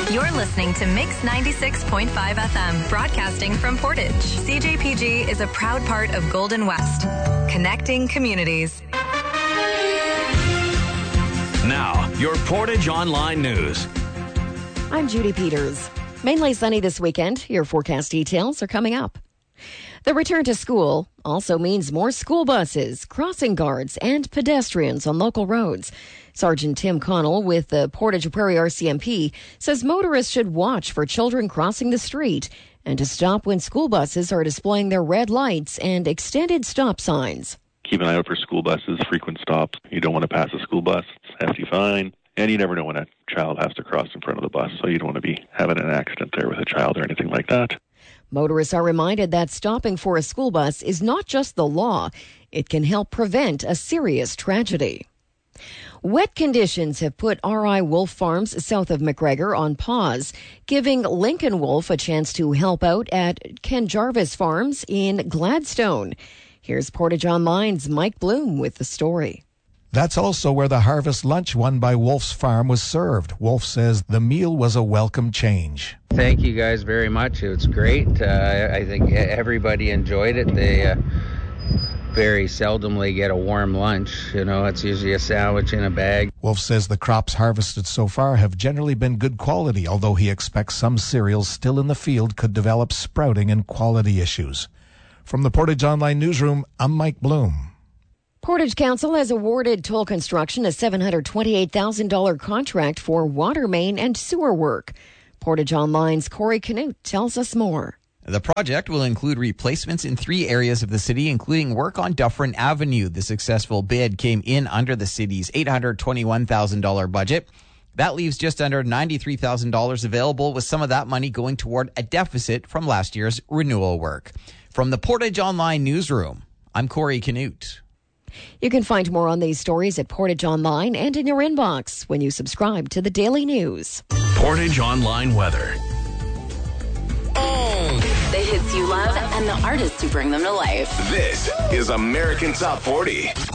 You're listening to Mix 96.5 FM, broadcasting from Portage. CJPG is a proud part of Golden West, connecting communities. Now, your Portage Online News. I'm Judy Peters. Mainly sunny this weekend. Your forecast details are coming up. The return to school also means more school buses, crossing guards, and pedestrians on local roads. Sergeant Tim Connell with the Portage Prairie RCMP says motorists should watch for children crossing the street and to stop when school buses are displaying their red lights and extended stop signs. Keep an eye out for school buses, frequent stops. You don't want to pass a school bus. It's a hefty fine. And you never know when a child has to cross in front of the bus, so you don't want to be having an accident there with a child or anything like that. Motorists are reminded that stopping for a school bus is not just the law. It can help prevent a serious tragedy. Wet conditions have put RI Wolf Farms south of McGregor on pause, giving Lincoln Wolf a chance to help out at Ken Jarvis Farms in Gladstone. Here's Portage Online's Mike Bloom with the story. That's also where the harvest lunch won by Wolf's Farm was served. Wolf says the meal was a welcome change. Thank you guys very much. It was great. I think everybody enjoyed it. They very seldomly get a warm lunch. You know, it's usually a sandwich in a bag. Wolf says the crops harvested so far have generally been good quality, although he expects some cereals still in the field could develop sprouting and quality issues. From the Portage Online Newsroom, I'm Mike Bloom. Portage Council has awarded Toll Construction a $728,000 contract for water main and sewer work. Portage Online's Corey Canute tells us more. The project will include replacements in 3 areas of the city, including work on Dufferin Avenue. The successful bid came in under the city's $821,000 budget. That leaves just under $93,000 available, with some of that money going toward a deficit from last year's renewal work. From the Portage Online Newsroom, I'm Corey Canute. You can find more on these stories at Portage Online and in your inbox when you subscribe to the Daily News. Portage Online Weather. The hits you love and the artists who bring them to life. This is American Top 40.